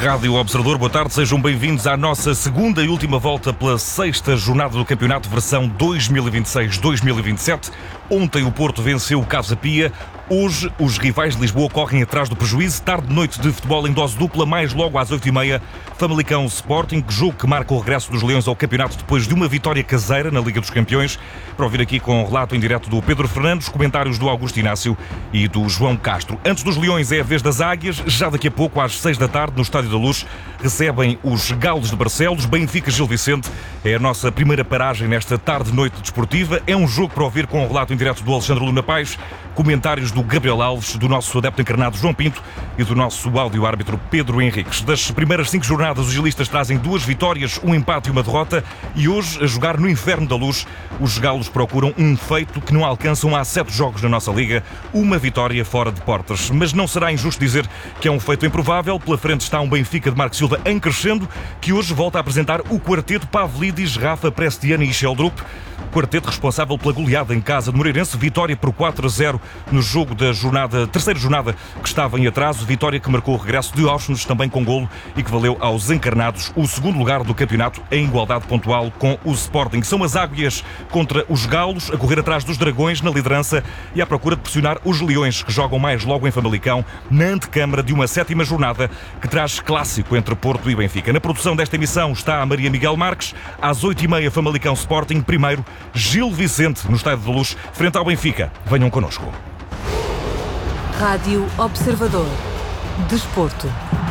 Rádio Observador, boa tarde, sejam bem-vindos à nossa segunda e última volta pela sexta jornada do campeonato versão 2026-2027. Ontem o Porto venceu o Casa Pia. Hoje os rivais de Lisboa correm atrás do prejuízo. Tarde-noite de futebol em dose dupla, mais logo às 8h30, Famalicão Sporting, jogo que marca o regresso dos Leões ao campeonato depois de uma vitória caseira na Liga dos Campeões. Para ouvir aqui com o relato em direto do Pedro Fernandes, comentários do Augusto Inácio e do João Castro. Antes dos Leões é a vez das Águias. Já daqui a pouco, às 6 da tarde, no Estádio da Luz, recebem os Galos de Barcelos. Benfica-Gil Vicente é a nossa primeira paragem nesta tarde-noite desportiva. É um jogo para ouvir com o relato em direto do Alexandre Luna Paes, comentários do Gabriel Alves, do nosso adepto encarnado João Pinto e do nosso áudio-árbitro Pedro Henriques. Das primeiras 5 jornadas, os gilistas trazem 2 vitórias, um empate e uma derrota, e hoje, a jogar no Inferno da Luz, os galos procuram um feito que não alcançam há 7 jogos na nossa Liga, uma vitória fora de portas. Mas não será injusto dizer que é um feito improvável. Pela frente está um Benfica de Marco Silva em crescendo, que hoje volta a apresentar o quarteto Pavlidis, Rafa, Prestiani e Sheldrup. Quarteto responsável pela goleada em casa do Moreirense, vitória por 4-0 no jogo da terceira jornada que estava em atraso, vitória que marcou o regresso de Auschwitz também com golo e que valeu aos encarnados o segundo lugar do campeonato em igualdade pontual com o Sporting. São as Águias contra os Galos, a correr atrás dos Dragões na liderança e à procura de pressionar os Leões, que jogam mais logo em Famalicão, na antecâmara de uma 7ª jornada que traz clássico entre Porto e Benfica. Na produção desta emissão está a Maria Miguel Marques. Às 8h30, Famalicão Sporting. Primeiro, Gil Vicente no Estádio da Luz, frente ao Benfica. Venham connosco. Rádio Observador. Desporto.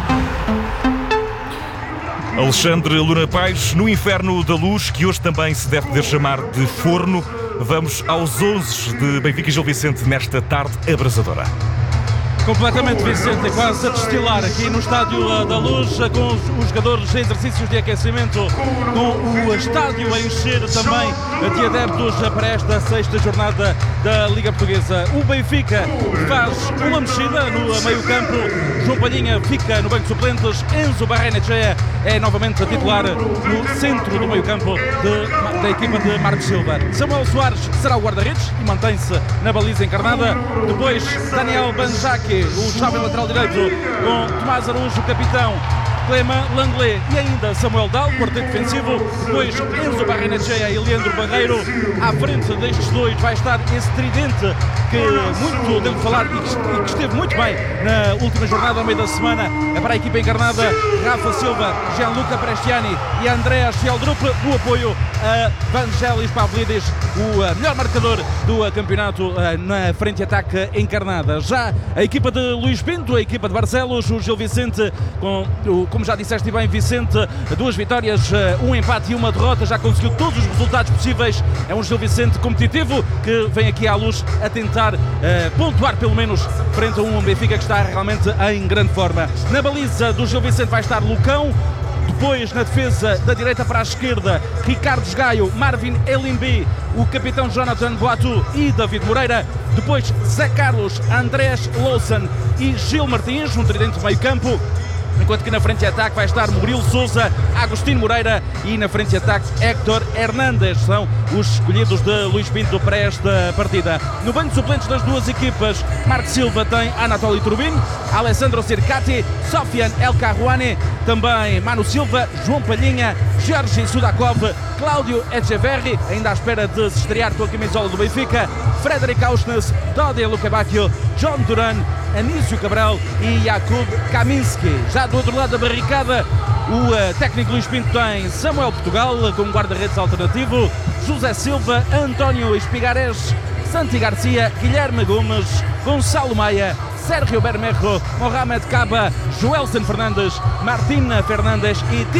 Alexandre Luna Paes, no Inferno da Luz, que hoje também se deve poder chamar de forno. Vamos aos 11 de Benfica e Gil Vicente nesta tarde abrasadora. Completamente, Vicente, é quase a destilar aqui no Estádio da Luz, com os jogadores em exercícios de aquecimento, com o estádio a encher também de adeptos para esta sexta jornada da Liga Portuguesa. O Benfica faz uma mexida no meio-campo. João Palhinha fica no banco de suplentes. Enzo Barrenechea é novamente titular no centro do meio-campo da equipa de Marco Silva. Samuel Soares será o guarda-redes e mantém-se na baliza encarnada. Depois, Daniel Banjaki, o jovem lateral direito, com Tomás Araújo, o capitão, Clément Langlais e ainda Samuel Dal, quarteto defensivo. Depois Enzo Barrenechea e Leandro Barreiro. À frente destes dois vai estar esse tridente que muito deu de falar e que esteve muito bem na última jornada ao meio da semana. É para a equipa encarnada Rafa Silva, Gianluca Prestiani e Andreas Sheldrup, no apoio a Vangelis Pavlidis, o melhor marcador do campeonato na frente de ataque encarnada. Já a equipa de Luís Pinto, a equipa de Barcelos, o Gil Vicente, como já disseste bem, Vicente, 2 vitórias, um empate e uma derrota, já conseguiu todos os resultados possíveis. É um Gil Vicente competitivo que vem aqui à Luz a tentar pontuar pelo menos frente a um Benfica que está realmente em grande forma. Na baliza do Gil Vicente vai estar Lucão. Depois, na defesa, da direita para a esquerda, Ricardo Gaio, Marvin Elimbi, o capitão Jonathan Boatu e David Moreira. Depois, Zé Carlos, Andrés Louçan e Gil Martins, um tridente de meio campo. Enquanto que na frente de ataque vai estar Murilo Sousa, Agostinho Moreira e na frente de ataque Héctor Hernández. São os escolhidos de Luís Pinto para esta partida. No banco de suplentes das duas equipas, Marco Silva tem Anatoly Trubin, Alessandro Circati, Sofian El Karouani, também Manu Silva, João Palhinha, Jorge Sudakov, Cláudio Echeverri, ainda à espera de se estrear com a camisola do Benfica, Frederic Auschnes, Dodi Lukebakio, John Duran, Anísio Cabral e Jakub Kaminski. Já do outro lado da barricada, o técnico Luís Pinto tem Samuel Portugal como guarda-redes alternativo, José Silva, António Espigares, Santi Garcia, Guilherme Gomes, Gonçalo Maia, Sérgio Bermejo, Mohamed Caba, Joelson Fernandes, Martina Fernandes e